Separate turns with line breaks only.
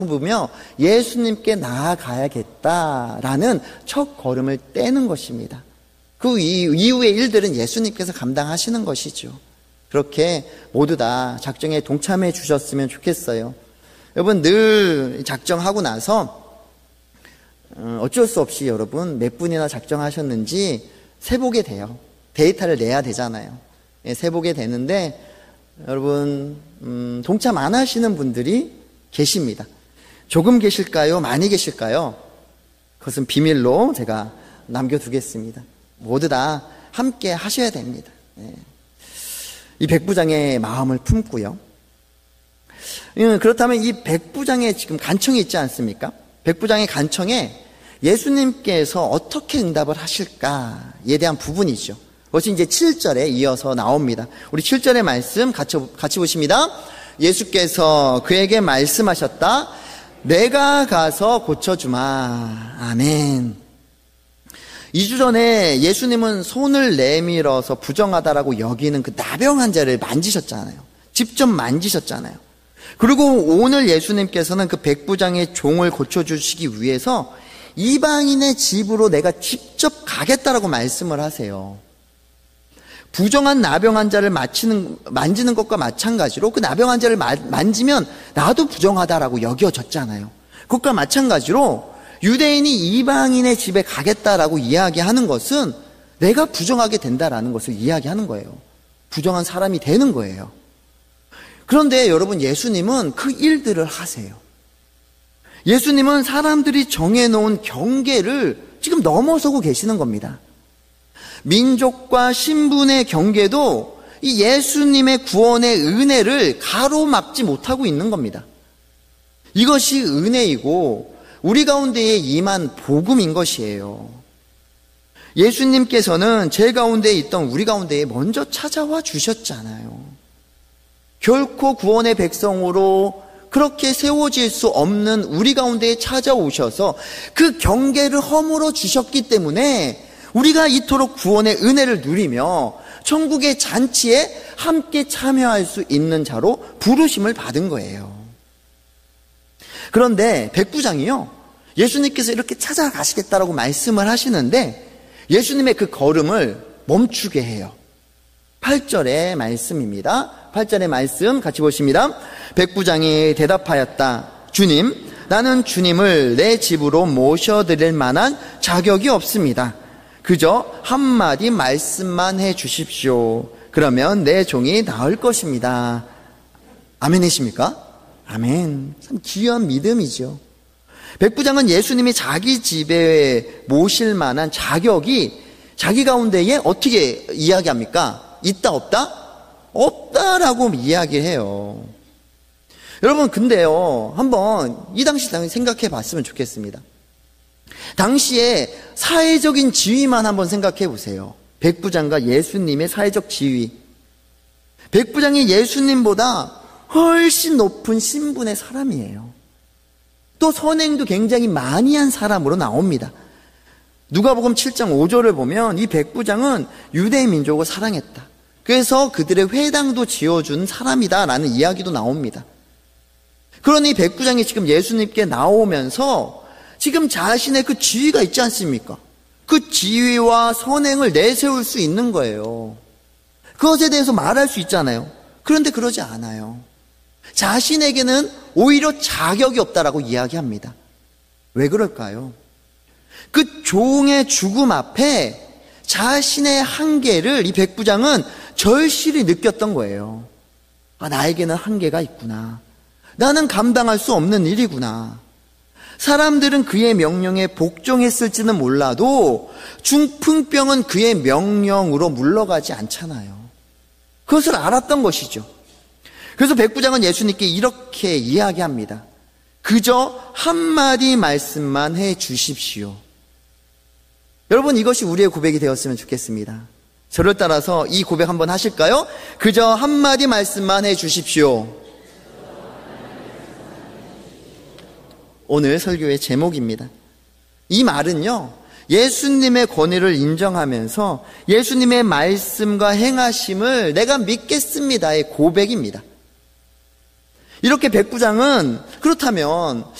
보며 예수님께 나아가야겠다라는 첫 걸음을 떼는 것입니다. 그 이후의 일들은 예수님께서 감당하시는 것이죠. 그렇게 모두 다 작정에 동참해 주셨으면 좋겠어요. 여러분, 늘 작정하고 나서 어쩔 수 없이 여러분 몇 분이나 작정하셨는지 세보게 돼요. 데이터를 내야 되잖아요. 세보게 되는데 여러분 동참 안 하시는 분들이 계십니다. 조금 계실까요? 많이 계실까요? 그것은 비밀로 제가 남겨두겠습니다. 모두 다 함께 하셔야 됩니다. 이 백부장의 마음을 품고요. 그렇다면 이 백부장의 지금 간청이 있지 않습니까? 백부장의 간청에 예수님께서 어떻게 응답을 하실까에 대한 부분이죠. 그것이 이제 7절에 이어서 나옵니다. 우리 7절의 말씀 같이 보십니다. 예수께서 그에게 말씀하셨다. 내가 가서 고쳐주마. 아멘. 2주 전에 예수님은 손을 내밀어서 부정하다라고 여기는 그 나병 환자를 만지셨잖아요. 직접 만지셨잖아요. 그리고 오늘 예수님께서는 그 백부장의 종을 고쳐주시기 위해서 이방인의 집으로 내가 직접 가겠다라고 말씀을 하세요. 부정한 나병 환자를 만지는 것과 마찬가지로 그 나병 환자를 만지면 나도 부정하다라고 여겨졌잖아요. 그것과 마찬가지로 유대인이 이방인의 집에 가겠다라고 이야기하는 것은 내가 부정하게 된다라는 것을 이야기하는 거예요. 부정한 사람이 되는 거예요. 그런데 여러분, 예수님은 그 일들을 하세요. 예수님은 사람들이 정해놓은 경계를 지금 넘어서고 계시는 겁니다. 민족과 신분의 경계도 이 예수님의 구원의 은혜를 가로막지 못하고 있는 겁니다. 이것이 은혜이고 우리 가운데에 임한 복음인 것이에요. 예수님께서는 제 가운데에 있던 우리 가운데에 먼저 찾아와 주셨잖아요. 결코 구원의 백성으로 그렇게 세워질 수 없는 우리 가운데에 찾아오셔서 그 경계를 허물어 주셨기 때문에 우리가 이토록 구원의 은혜를 누리며 천국의 잔치에 함께 참여할 수 있는 자로 부르심을 받은 거예요. 그런데 백부장이요, 예수님께서 이렇게 찾아가시겠다라고 말씀을 하시는데 예수님의 그 걸음을 멈추게 해요. 8절의 말씀입니다. 8절의 말씀 같이 보십니다. 백부장이 대답하였다. 주님, 나는 주님을 내 집으로 모셔드릴 만한 자격이 없습니다. 그저 한마디 말씀만 해 주십시오. 그러면 내 종이 나을 것입니다. 아멘이십니까? 아멘. 참 귀한 믿음이죠. 백부장은 예수님이 자기 집에 모실 만한 자격이 자기 가운데에 어떻게 이야기합니까? 있다 없다? 없다라고 이야기해요. 여러분, 근데요, 한번 이 당시 생각해 봤으면 좋겠습니다. 당시에 사회적인 지위만 한번 생각해 보세요. 백부장과 예수님의 사회적 지위. 백부장이 예수님보다 훨씬 높은 신분의 사람이에요. 또 선행도 굉장히 많이 한 사람으로 나옵니다. 누가복음 7장 5절을 보면 이 백부장은 유대 민족을 사랑했다. 그래서 그들의 회당도 지어준 사람이다라는 이야기도 나옵니다. 그러니 백부장이 지금 예수님께 나오면서 지금 자신의 그 지위가 있지 않습니까? 그 지위와 선행을 내세울 수 있는 거예요. 그것에 대해서 말할 수 있잖아요. 그런데 그러지 않아요. 자신에게는 오히려 자격이 없다라고 이야기합니다. 왜 그럴까요? 그 종의 죽음 앞에 자신의 한계를 이 백부장은 절실히 느꼈던 거예요. 아, 나에게는 한계가 있구나. 나는 감당할 수 없는 일이구나. 사람들은 그의 명령에 복종했을지는 몰라도 중풍병은 그의 명령으로 물러가지 않잖아요. 그것을 알았던 것이죠. 그래서 백부장은 예수님께 이렇게 이야기합니다. 그저 한마디 말씀만 해 주십시오. 여러분, 이것이 우리의 고백이 되었으면 좋겠습니다. 저를 따라서 이 고백 한번 하실까요? 그저 한마디 말씀만 해 주십시오. 오늘 설교의 제목입니다. 이 말은요, 예수님의 권위를 인정하면서 예수님의 말씀과 행하심을 내가 믿겠습니다의 고백입니다. 이렇게 백부장은 그렇다면